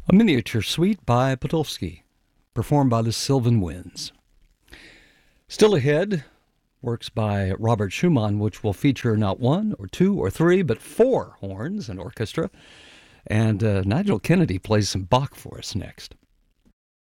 A miniature suite by Podolsky, performed by the Sylvan Winds. Still ahead, works by Robert Schumann, which will feature not one or two or three, but four horns and orchestra. And Nigel Kennedy plays some Bach for us next.